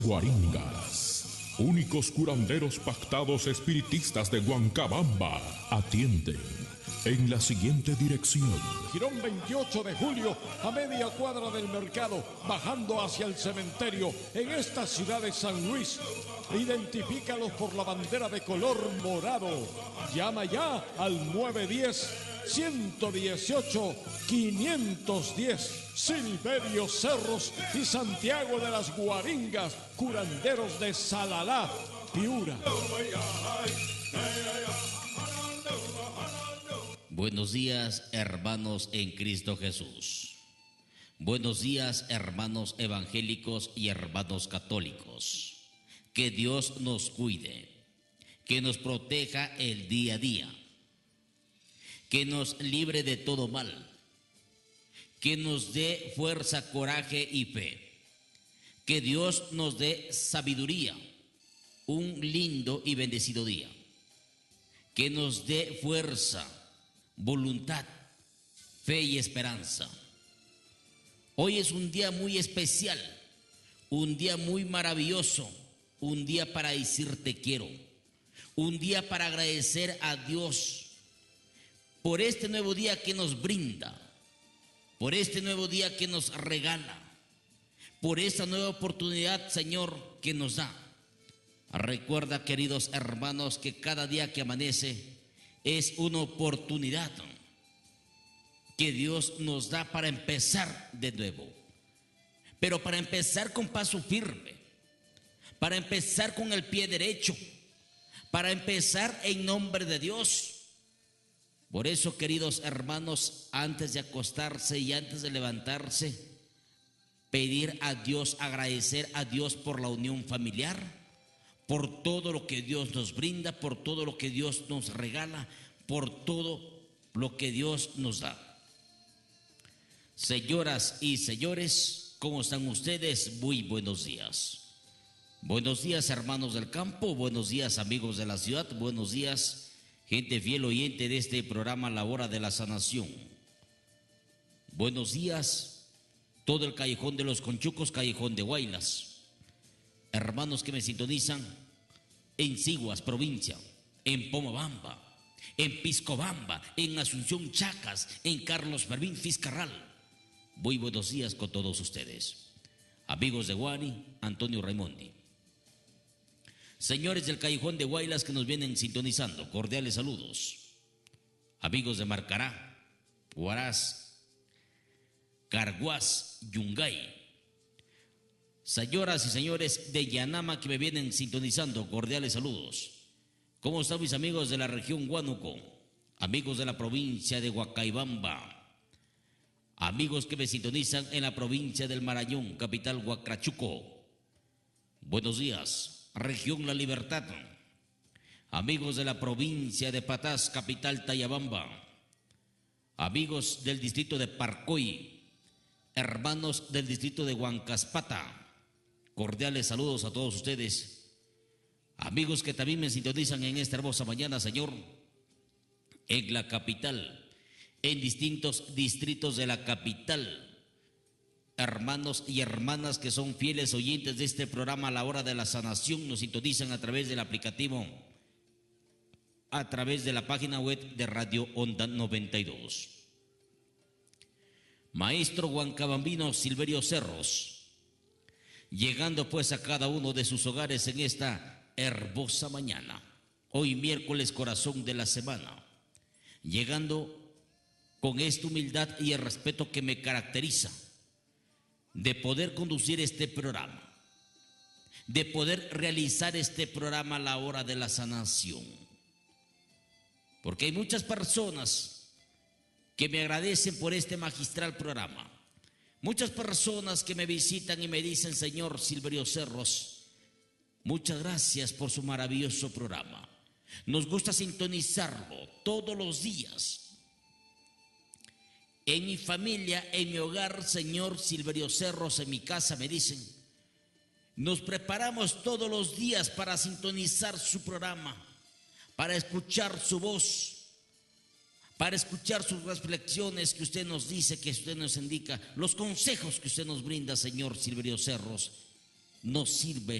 Guaringas, únicos curanderos pactados espiritistas de Huancabamba, atienden en la siguiente dirección: Girón 28 de julio, a media cuadra del mercado, bajando hacia el cementerio, en esta ciudad de San Luis. Identifícalos por la bandera de color morado. Llama ya al 910-118-510. Silverio Cerros y Santiago de las Guaringas, curanderos de Salalá, Piura. Buenos días, hermanos en Cristo Jesús. Buenos días, hermanos evangélicos y hermanos católicos. Que Dios nos cuide, que nos proteja el día a día, que nos libre de todo mal, que nos dé fuerza, coraje y fe, que Dios nos dé sabiduría, un lindo y bendecido día, que nos dé fuerza, voluntad, fe y esperanza. Hoy es un día muy especial, un día muy maravilloso, un día para decir te quiero, un día para agradecer a Dios por este nuevo día que nos brinda, por este nuevo día que nos regala, por esta nueva oportunidad, Señor, que nos da. Recuerda, queridos hermanos, que cada día que amanece es una oportunidad que Dios nos da para empezar de nuevo, pero para empezar con paso firme, para empezar con el pie derecho, para empezar en nombre de Dios. Por eso, queridos hermanos, antes de acostarse y antes de levantarse, pedir a Dios, agradecer a Dios por la unión familiar, por todo lo que Dios nos brinda, por todo lo que Dios nos regala, por todo lo que Dios nos da. Señoras y señores, ¿cómo están ustedes? Muy buenos días. Buenos días, hermanos del campo, buenos días, amigos de la ciudad, buenos días, gente fiel oyente de este programa La Hora de la Sanación. Buenos días, todo el Callejón de los Conchucos, Callejón de Guaylas. Hermanos que me sintonizan en Siguas, provincia, en Pomabamba, en Piscobamba, en Asunción, Chacas, en Carlos Fermín, Fiscarral. Muy buenos días con todos ustedes. Amigos de Guani, Antonio Raimondi. Señores del Callejón de Guaylas que nos vienen sintonizando, cordiales saludos. Amigos de Marcará, Huaraz, Carguás, Yungay. Señoras y señores de Yanama que me vienen sintonizando, cordiales saludos. ¿Cómo están mis amigos de la región Huánuco? Amigos de la provincia de Huacaibamba. Amigos que me sintonizan en la provincia del Marañón, capital Huacrachuco. Buenos días, región La Libertad. Amigos de la provincia de Patás, capital Tayabamba. Amigos del distrito de Parcoy. Hermanos del distrito de Huancaspata. Cordiales saludos a todos ustedes. Amigos que también me sintonizan en esta hermosa mañana, Señor, en la capital, en distintos distritos de la capital. Hermanos y hermanas que son fieles oyentes de este programa a la hora de la sanación, nos sintonizan a través del aplicativo, a través de la página web de Radio Onda 92. Maestro huancabambino Silverio Cerros, llegando pues a cada uno de sus hogares en esta hermosa mañana, hoy miércoles corazón de la semana, llegando con esta humildad y el respeto que me caracteriza, de poder conducir este programa, de poder realizar este programa a la hora de la sanación. Porque hay muchas personas que me agradecen por este magistral programa. Muchas personas que me visitan y me dicen: señor Silverio Cerros, muchas gracias por su maravilloso programa. Nos gusta sintonizarlo todos los días. En mi familia, en mi hogar, señor Silverio Cerros, en mi casa, me dicen, nos preparamos todos los días para sintonizar su programa, para escuchar su voz, para escuchar sus reflexiones que usted nos dice, que usted nos indica, los consejos que usted nos brinda, señor Silverio Cerros. nos sirve